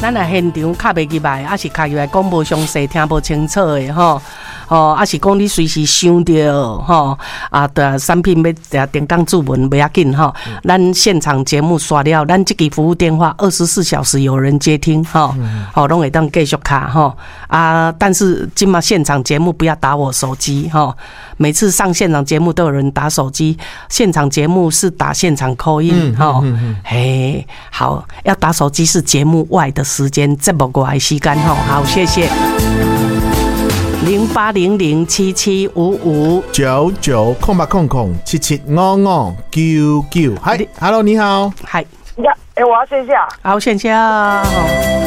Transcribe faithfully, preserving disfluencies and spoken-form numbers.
咱来现场卡袂入来，还是卡入来讲无详细，听无清楚的吼。哦，啊是讲你随时想到吼啊，的产品要点讲注文不要紧吼。咱现场节目刷了，咱这个服务电话二十四小时有人接听吼，好，拢会当继续卡吼啊。但是今嘛现场节目不要打我手机吼，每次上现场节目都有人打手机，现场节目是打现场call in吼，嘿，好，要打手机是节目外的时间，节目外的时间吼，好，谢谢。零八零零七七五五九九空八空空七七五五九九，嗨 ，Hello， 你好， 嗨， 呀，哎，我要线下， 好，线下。